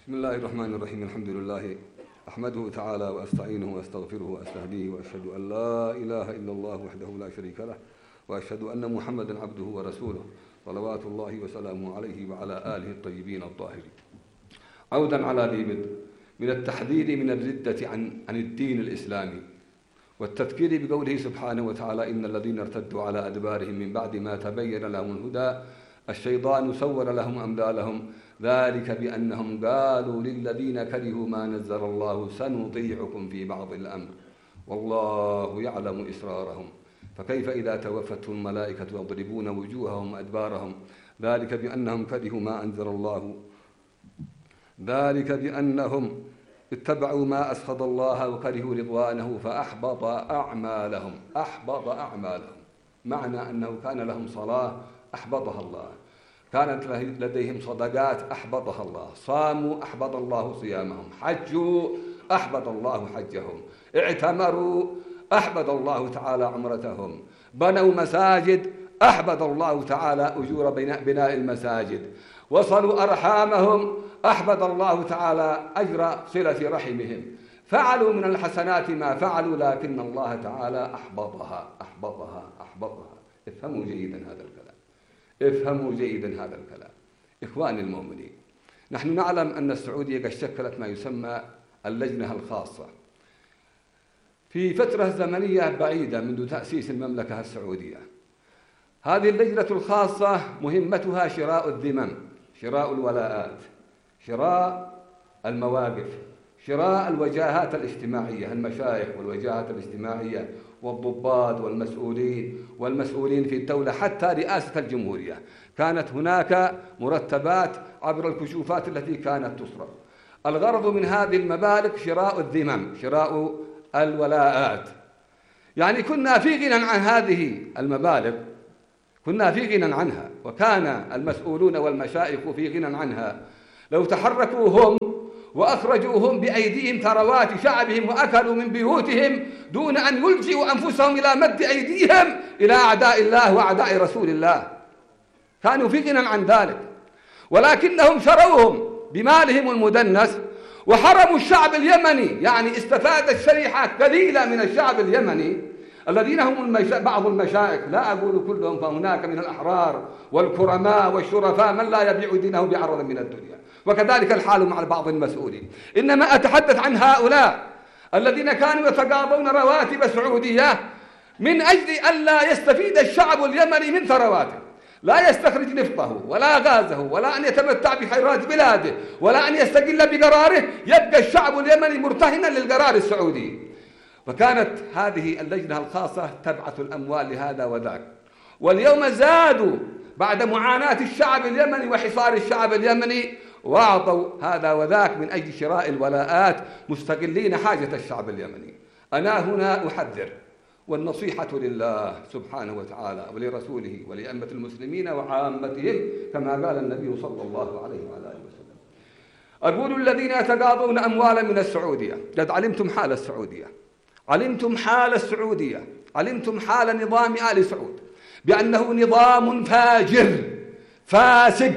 بسم الله الرحمن الرحيم. الحمد لله أحمده تعالى وأستعينه وأستغفره وأستهديه، وأشهد أن لا إله إلا الله وحده لا شريك له، وأشهد أن محمدا عبده ورسوله صلوات الله وسلامه عليه وعلى آله الطيبين الطاهرين. عودا على ذي بدء من التحذير من الردة عن الدين الإسلامي، والتذكير بقوله سبحانه وتعالى: إن الذين ارتدوا على أدبارهم من بعد ما تبين لهم الهدى الشيطان سول لهم أمثالهم ذلك بأنهم قالوا للذين كرهوا ما نزل الله سنطيعكم في بعض الأمر والله يعلم إسرارهم فكيف إذا توفتهم الملائكة يضربون وجوههم وأدبارهم ذلك بأنهم كرهوا ما أنزل الله، ذلك بأنهم اتبعوا ما أسخط الله وكرهوا رضوانه فأحبط أعمالهم. أحبط أعمالهم معنى أنه كان لهم صلاة أحبطها الله، كانت لديهم صدقات أحبطها الله، صاموا أحبط الله صيامهم، حجوا أحبط الله حجهم، اعتمروا أحبط الله تعالى عمرتهم، بنوا مساجد أحبط الله تعالى أجور بناء المساجد، وصلوا أرحامهم أحبط الله تعالى أجر صلة رحمهم، فعلوا من الحسنات ما فعلوا لكن الله تعالى أحبطها. افهموا جيدا هذا الكلام، افهموا جيدا هذا الكلام. إخواني المؤمنين، نحن نعلم أن السعودية قد شكلت ما يسمى اللجنة الخاصة في فترة زمنية بعيدة منذ تأسيس المملكة السعودية. هذه اللجنة الخاصة مهمتها شراء الذمم، شراء الولاءات، شراء المواقف، شراء الوجاهات الاجتماعية، المشايخ والوجاهات الاجتماعية والضباط والمسؤولين في الدولة حتى رئاسة الجمهورية. كانت هناك مرتبات عبر الكشوفات التي كانت تصرف. الغرض من هذه المبالغ شراء الذمم، شراء الولاءات. يعني كنا في غنى عن هذه المبالغ، كنا في غنى عنها، وكان المسؤولون والمشايخ في غنى عنها. لو تحركوا هم وأخرجوهم بأيديهم ثروات شعبهم وأكلوا من بيوتهم دون أن يلجئوا أنفسهم إلى مد أيديهم إلى أعداء الله وأعداء رسول الله، كانوا في غنى عن ذلك، ولكنهم شروهم بمالهم المدنس وحرموا الشعب اليمني. يعني استفادت شريحة قليلة من الشعب اليمني الذين هم بعض المشايخ، لا أقول كلهم، فهناك من الأحرار والكرماء والشرفاء من لا يبيع دينه بعرض من الدنيا، وكذلك الحال مع بعض المسؤولين. إنما أتحدث عن هؤلاء الذين كانوا يتقاضون رواتب سعودية من أجل أن لا يستفيد الشعب اليمني من ثرواته، لا يستخرج نفطه ولا غازه ولا أن يتمتع بخيرات بلاده ولا أن يستقل بقراره، يبقى الشعب اليمني مرتهنا للقرار السعودي. فكانت هذه اللجنة الخاصة تبعث الأموال لهذا وذاك، واليوم زادوا بعد معاناة الشعب اليمني وحصار الشعب اليمني وأعطوا هذا وذاك من أجل شراء الولاءات مستقلين حاجة الشعب اليمني. أنا هنا أحذر، والنصيحة لله سبحانه وتعالى ولرسوله ولأئمة المسلمين وعامتهم كما قال النبي صلى الله عليه وعلى آله وسلم. أقول الذين يتقاضون أموالا من السعودية، قد علمتم حال السعودية، علمتم حال السعودية، علمتم حال نظام آل سعود بأنه نظام فاجر فاسق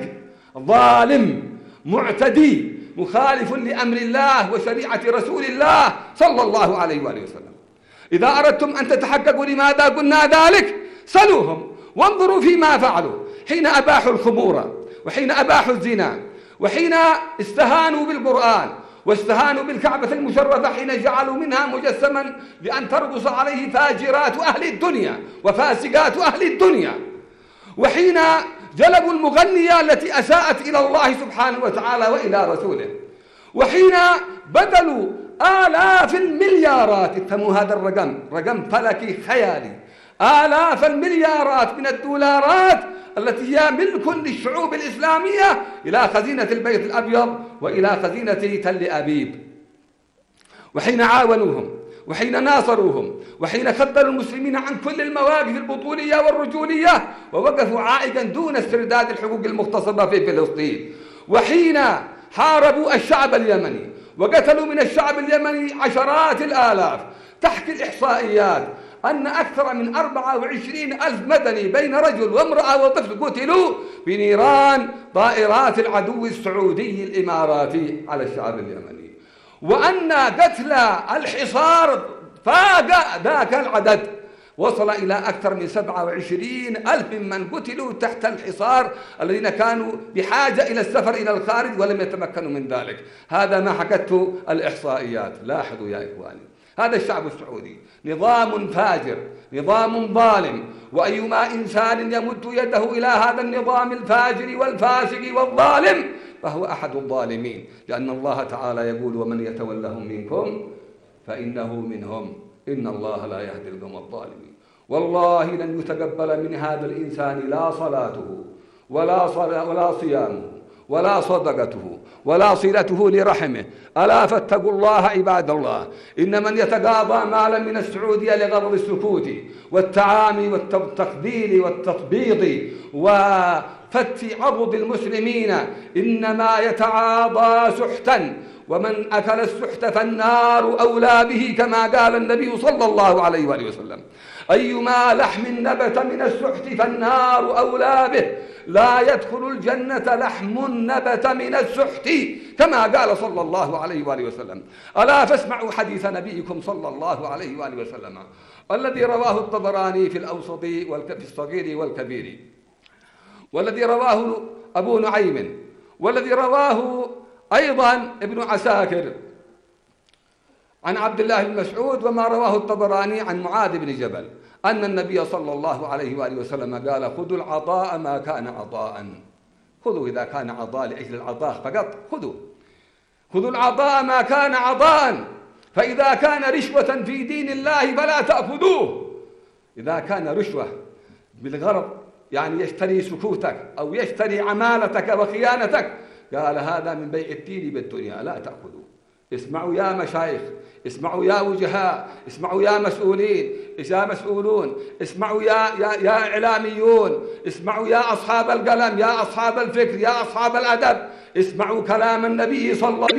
ظالم معتدي مخالف لأمر الله وشريعة رسول الله صلى الله عليه وآله وسلم. إذا أردتم أن تتحققوا لماذا قلنا ذلك سلوهم وانظروا فيما فعلوا حين أباحوا الخمور، وحين أباحوا الزنا، وحين استهانوا بالقرآن واستهانوا بالكعبة المشرفة، حين جعلوا منها مجسما لأن ترقص عليه فاجرات أهل الدنيا وفاسقات أهل الدنيا، وحين جلبوا المغنية التي أساءت إلى الله سبحانه وتعالى وإلى رسوله، وحين بدلوا آلاف المليارات، افهموا هذا الرقم، رقم فلكي خيالي، آلاف المليارات من الدولارات التي هي ملك للشعوب الإسلامية إلى خزينة البيت الأبيض وإلى خزينة تل أبيب. وحين عاونوهم وحين ناصروهم وحين خذلوا المسلمين عن كل المواقف البطولية والرجولية ووقفوا عائقا دون استرداد الحقوق المغتصبة في فلسطين، وحين حاربوا الشعب اليمني وقتلوا من الشعب اليمني عشرات الآلاف، تحكي الإحصائيات أن أكثر من 24,000 مدني بين رجل وامرأة وطفل قتلوا بنيران طائرات العدو السعودي الإماراتي على الشعب اليمني، وأن قتل الحصار فاق ذاك العدد، وصل إلى أكثر من 27,000 ممن قتلوا تحت الحصار الذين كانوا بحاجة إلى السفر إلى الخارج ولم يتمكنوا من ذلك. هذا ما حكته الإحصائيات. لاحظوا يا إخواني، هذا الشعب السعودي نظام فاجر، نظام ظالم، وأيما إنسان يمد يده إلى هذا النظام الفاجر والفاسق والظالم فهو أحد الظالمين، لأن الله تعالى يقول: ومن يتولهم منكم فإنه منهم إن الله لا يهدي القوم الظالمين. والله لن يتقبل من هذا الإنسان لا صلاته ولا صيامه ولا صدقته ولا صلته لرحمه. ألا فاتقوا الله عباد الله. إن من يتقاضى مالا من السعودية لغرض السكوت والتعامي والتقبيل والتطبيط وفتح عضد المسلمين إنما يتعاضى سحتا، ومن أكل السحت فالنار أولى به، كما قال النبي صلى الله عليه وآله وسلم: أيما لحم نبت من السحت فالنار أولى به، لا يدخل الجنة لحم نبت من السحت، كما قال صلى الله عليه وآله وسلم. ألا فاسمعوا حديث نبيكم صلى الله عليه وآله وسلم الذي رواه الطبراني في الأوسط في الصغير والكبير، والذي رواه أبو نعيم، والذي رواه أيضا ابن عساكر عن عبد الله بن مسعود، وما رواه الطبراني عن معاذ بن جبل أن النبي صلى الله عليه وآله وسلم قال: خذوا العطاء ما كان عطاء. خذوا إذا كان عطاء لأجل العطاء فقط، خذوا العطاء ما كان عطاء، فإذا كان رشوة في دين الله فلا تأخذوه. إذا كان رشوة بالغرض يعني يشتري سكوتك أو يشتري عمالتك وخيانتك، قال هذا من بيع الدين بالدنيا، لا تأخذوه. اسمعوا يا مشايخ، اسمعوا يا وجهاء، اسمعوا يا مسؤولون، اسمعوا يا إعلاميون، اسمعوا يا أصحاب القلم، يا أصحاب الفكر، يا أصحاب الأدب، اسمعوا كلام النبي صلى الله عليه وسلم.